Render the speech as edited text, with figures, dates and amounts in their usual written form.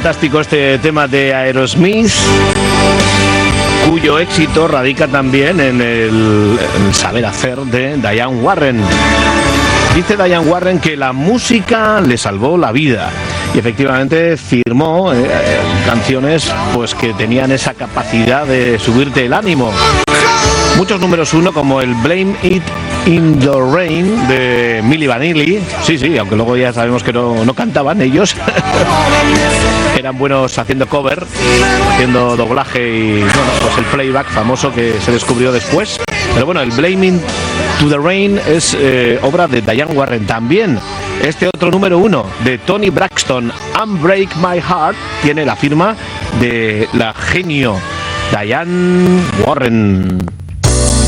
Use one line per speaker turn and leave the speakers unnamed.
fantástico este tema de Aerosmith, cuyo éxito radica también en el saber hacer de Diane Warren. Dice Diane Warren que la música le salvó la vida y efectivamente firmó canciones pues que tenían esa capacidad de subirte el ánimo. Muchos números uno, como el Blame It in the Rain de Milli Vanilli. Sí, aunque luego ya sabemos que no cantaban ellos. Eran buenos haciendo cover, haciendo doblaje y bueno, pues el playback famoso que se descubrió después. Pero bueno, el Blame It to the Rain es obra de Diane Warren. También este otro número uno de Toni Braxton, Unbreak My Heart, tiene la firma de la genio Diane Warren.